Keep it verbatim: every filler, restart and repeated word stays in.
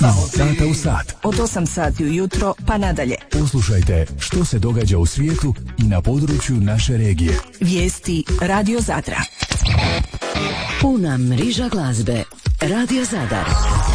sata u sat. Od osam sati ujutro pa nadalje. Poslušajte što se događa u svijetu i na području naše regije. Vijesti Radio Zadra. Puna mriža glazbe. Radio Zadar.